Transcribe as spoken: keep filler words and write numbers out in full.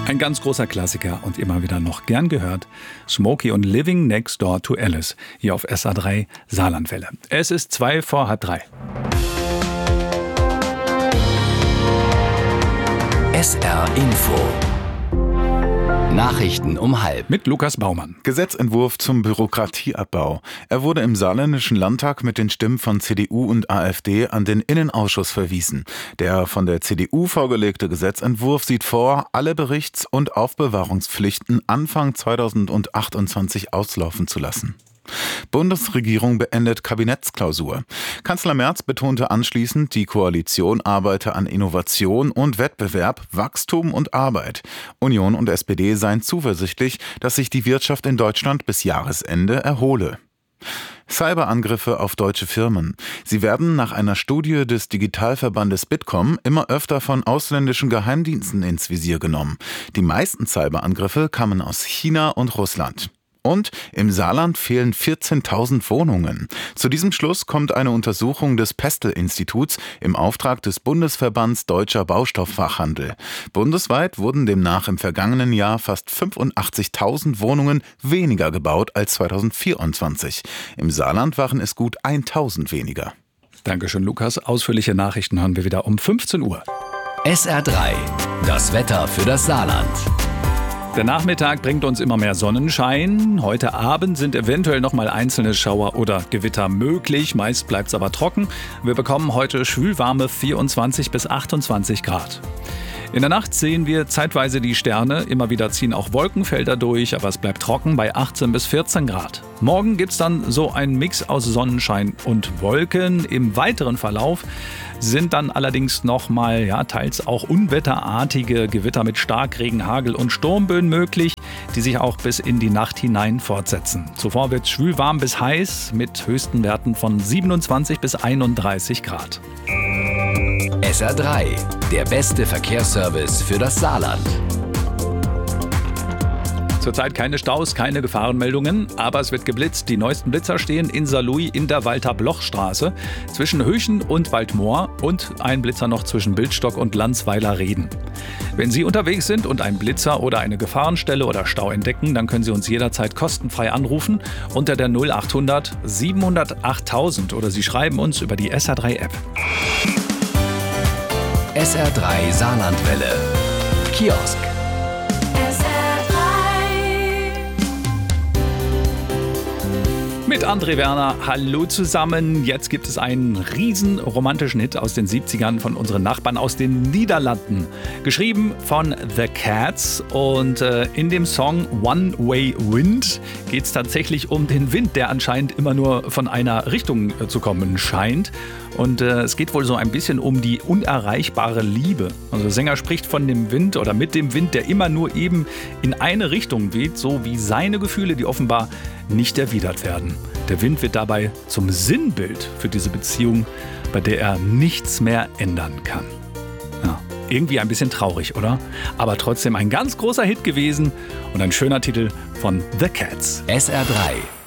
Ein ganz großer Klassiker und immer wieder noch gern gehört. Smokey und Living Next Door to Alice. Hier auf S A drei Saarlandwelle. Es ist zwei vor halb drei. S R Info. Nachrichten um halb. Mit Lukas Baumann. Gesetzentwurf zum Bürokratieabbau. Er wurde im Saarländischen Landtag mit den Stimmen von C D U und AfD an den Innenausschuss verwiesen. Der von der C D U vorgelegte Gesetzentwurf sieht vor, alle Berichts- und Aufbewahrungspflichten Anfang zweitausendachtundzwanzig auslaufen zu lassen. Bundesregierung beendet Kabinettsklausur. Kanzler Merz betonte anschließend, die Koalition arbeite an Innovation und Wettbewerb, Wachstum und Arbeit. Union und S P D seien zuversichtlich, dass sich die Wirtschaft in Deutschland bis Jahresende erhole. Cyberangriffe auf deutsche Firmen. Sie werden nach einer Studie des Digitalverbandes Bitkom immer öfter von ausländischen Geheimdiensten ins Visier genommen. Die meisten Cyberangriffe kamen aus China und Russland. Und im Saarland fehlen vierzehntausend Wohnungen. Zu diesem Schluss kommt eine Untersuchung des Pestel-Instituts im Auftrag des Bundesverbands Deutscher Baustofffachhandel. Bundesweit wurden demnach im vergangenen Jahr fast fünfundachtzigtausend Wohnungen weniger gebaut als zweitausendvierundzwanzig. Im Saarland waren es gut tausend weniger. Dankeschön, Lukas. Ausführliche Nachrichten hören wir wieder um fünfzehn Uhr. S R drei. Das Wetter für das Saarland. Der Nachmittag bringt uns immer mehr Sonnenschein. Heute Abend sind eventuell noch mal einzelne Schauer oder Gewitter möglich. Meist bleibt es aber trocken. Wir bekommen heute schwülwarme vierundzwanzig bis achtundzwanzig Grad. In der Nacht sehen wir zeitweise die Sterne. Immer wieder ziehen auch Wolkenfelder durch, aber es bleibt trocken bei achtzehn bis vierzehn Grad. Morgen gibt es dann so einen Mix aus Sonnenschein und Wolken. Im weiteren Verlauf sind dann allerdings nochmal ja, teils auch unwetterartige Gewitter mit Starkregen, Hagel und Sturmböen möglich, die sich auch bis in die Nacht hinein fortsetzen. Zuvor wird es schwülwarm bis heiß mit höchsten Werten von siebenundzwanzig bis einunddreißig Grad. S R drei, der beste Verkehrsservice für das Saarland. Zurzeit keine Staus, keine Gefahrenmeldungen, aber es wird geblitzt. Die neuesten Blitzer stehen in Saarlouis in der Walter-Bloch-Straße zwischen Höchen und Waldmoor und ein Blitzer noch zwischen Bildstock und Landsweiler-Reden. Wenn Sie unterwegs sind und einen Blitzer oder eine Gefahrenstelle oder Stau entdecken, dann können Sie uns jederzeit kostenfrei anrufen unter der null achthundert siebenhundert achttausend oder Sie schreiben uns über die S R drei App. S R drei Saarlandwelle. Kiosk. Mit André Werner, hallo zusammen. Jetzt gibt es einen riesen romantischen Hit aus den siebzigern von unseren Nachbarn aus den Niederlanden. Geschrieben von The Cats und äh, in dem Song One Way Wind geht es tatsächlich um den Wind, der anscheinend immer nur von einer Richtung äh, zu kommen scheint. Und äh, es geht wohl so ein bisschen um die unerreichbare Liebe. Also der Sänger spricht von dem Wind oder mit dem Wind, der immer nur eben in eine Richtung weht, so wie seine Gefühle, die offenbar nicht erwidert werden. Der Wind wird dabei zum Sinnbild für diese Beziehung, bei der er nichts mehr ändern kann. Ja, irgendwie ein bisschen traurig, oder? Aber trotzdem ein ganz großer Hit gewesen und ein schöner Titel von The Cats. S R drei.